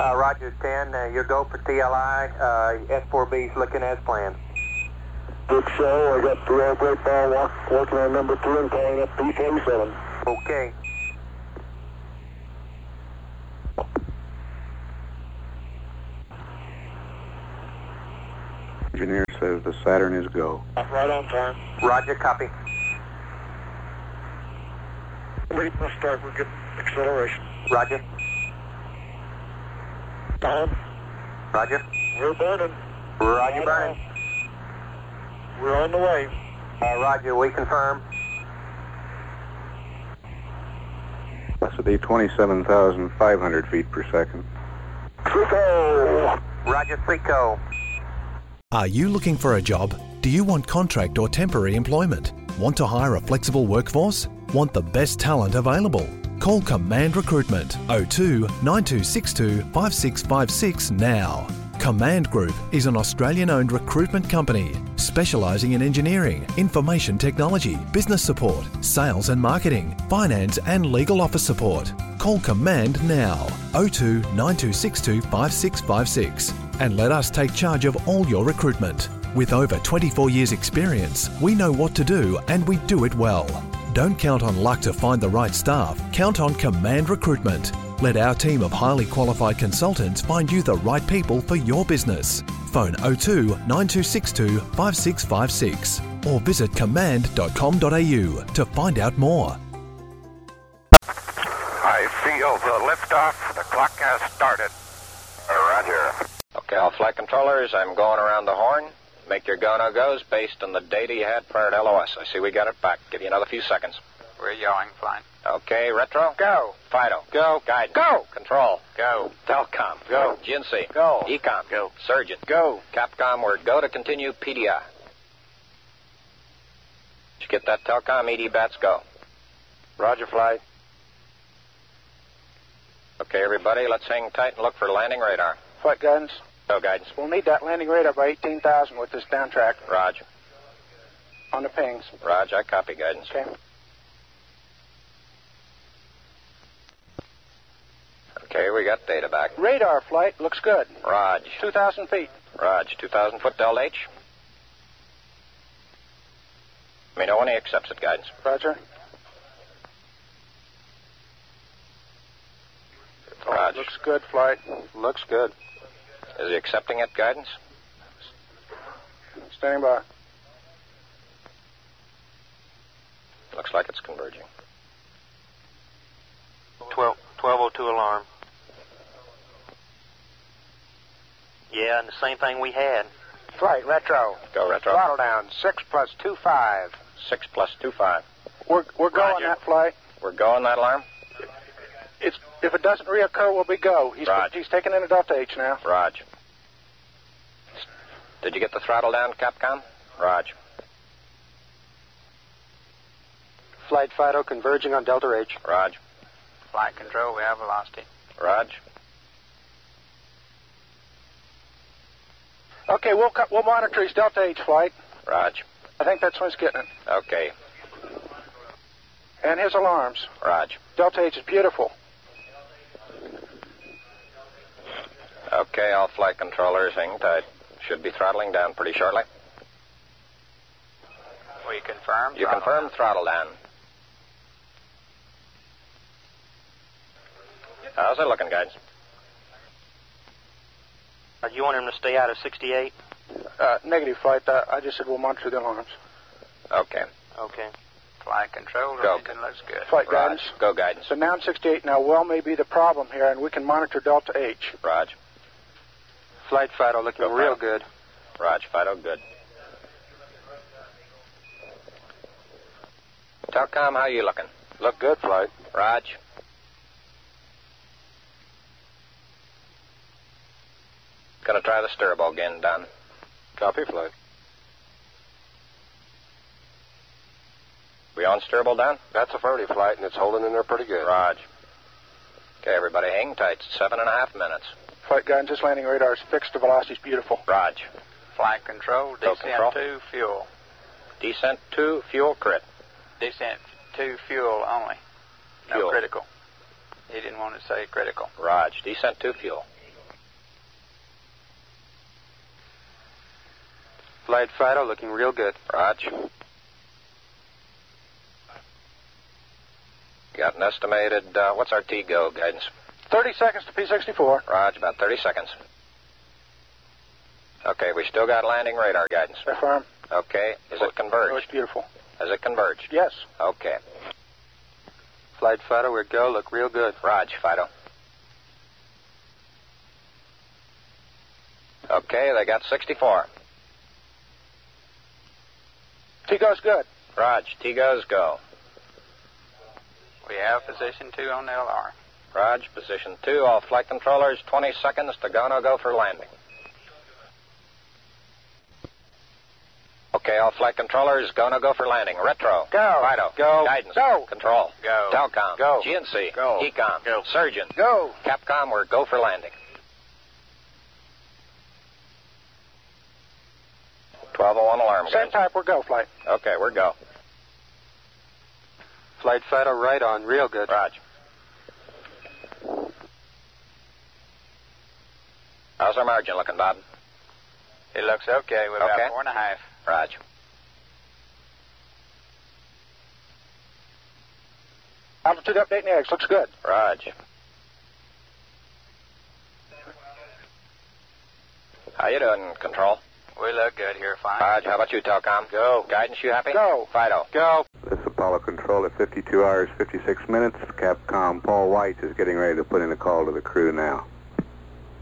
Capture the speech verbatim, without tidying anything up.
Uh, Roger ten, uh, your go for T L I. Uh, S four B's looking as planned. Good show. I got the rail brake bar walk, working on number two and calling up P forty-seven. Okay. Engineer says the Saturn is go. Right on time. Roger, copy. Wait for start. We're getting acceleration. Roger. Tom, Roger. we're burning. Roger, burn. We're on the way. Uh, Roger, we confirm. That's would be twenty-seven thousand five hundred feet per second. Trico. Roger, Frico. Are you looking for a job? Do you want contract or temporary employment? Want to hire a flexible workforce? Want the best talent available? Call Command Recruitment oh two, nine two six two, five six five six now. Command Group is an Australian-owned recruitment company specialising in engineering, information technology, business support, sales and marketing, finance and legal office support. Call Command now oh two, nine two six two, five six five six and let us take charge of all your recruitment. With over twenty-four years experience, we know what to do and we do it well. Don't count on luck to find the right staff. Count on Command Recruitment. Let our team of highly qualified consultants find you the right people for your business. Phone oh two, nine two six two, five six five six or visit command dot com dot a u to find out more. I feel the liftoff. The clock has started. Roger. Okay, all flight controllers, I'm going around the horn. Make your go-no-goes based on the data you had prior to L O S. I see we got it back. Give you another few seconds. We're yawing fine. Okay, Retro. Go. Fido. Go. Guidance. Go. Control. Go. Telcom. Go. G N C. Go. Ecom. Go. Surgeon. Go. Capcom, word go to continue P D I. Did you get that, Telcom? E D bats, go. Roger, flight. Okay, everybody, let's hang tight and look for landing radar. Flight guidance. Go, guidance. We'll need that landing radar by eighteen thousand with this down track. Roger. On the pings. Roger, I copy guidance. Okay. Okay, we got data back. Radar flight looks good. Raj. two thousand feet. Raj, two thousand foot Delta H. Let me know when he accepts it, guidance. Roger. Raj. Looks good, flight. Looks good. Is he accepting it, guidance? Standing by. Looks like it's converging. twelve oh two alarm. Yeah, and the same thing we had. Flight, retro. Go, Retro. Throttle down. Six plus two five. Six plus two five. We're we're going Roger. that flight. We're going that alarm? It's if it doesn't reoccur, we'll be go. He's Roger. he's taking in a Delta H now. Raj. Did you get the throttle down, Capcom? Raj. Flight Fido converging on Delta H. Raj. Flight control, we have velocity. Raj. Okay, we'll cut, we'll monitor his Delta H flight. Raj. I think that's when he's getting it. Okay. And his alarms. Raj. Delta H is beautiful. Okay, all flight controllers, hang tight. Should be throttling down pretty shortly. We confirm. You confirm throttle down. How's it looking, guys? Uh, you want him to stay out of sixty-eight? Uh, negative flight. Uh, I just said we'll monitor the alarms. Okay. Okay. Flight control, Go. everything looks good. Flight Raj. guidance. Go, guidance. So now sixty-eight. Now well may be the problem here, and we can monitor Delta H. Raj. Flight Fido looking Go, real Fido. good. Raj, Fido, good. Telcom, how you looking? Look good, flight. Raj. Gonna try the stirbo again, Don. Copy, flight. We on stirbo, Don? That's a thirty flight, and it's holding in there pretty good. Raj. Okay, everybody, hang tight. Seven and a half minutes. Flight guidance, this landing radar is fixed. The velocity's beautiful. Raj. Flight control, Go descent control. to fuel. Descent to fuel crit. Descent to fuel only. No Fuel. critical. He didn't want to say critical. Raj. Descent to fuel. Flight Fido looking real good. Raj. Got an estimated, uh, what's our T-go guidance? thirty seconds to P sixty-four. Raj, about thirty seconds. Okay, we still got landing radar guidance. Affirm. Okay, is it Oh, converged? it's beautiful. Is it converged? Yes. Okay. Flight Fido, we're go. Look real good. Raj, Fido. Okay, they got sixty-four. T-go's good. Raj, T-go's go. We have position two on L R. Raj, position two, all flight controllers, twenty seconds to go, no go for landing. Okay, all flight controllers, go, no go for landing. Retro. Go. Fido. Go. Guidance. Go. Control. Go. Telcom. Go. G N C. Go. Ecom. Go. Surgeon. Go. Capcom, we're go for landing. twelve oh one alarm, Same guys. type, we're go, flight. Okay, we're go. Flight Fido, right on. Real good. Raj. How's our margin looking, Bob? It looks okay. We're Okay. about four and a half. Raj. Altitude update in the eggs. Looks good. Raj. How you doing, Control? We look good here, fine. Raj, how about you, Telcom? Go. Guidance, you happy? Go. Fido. Go. This is Apollo Control at fifty-two hours, fifty-six minutes. Capcom Paul White is getting ready to put in a call to the crew now.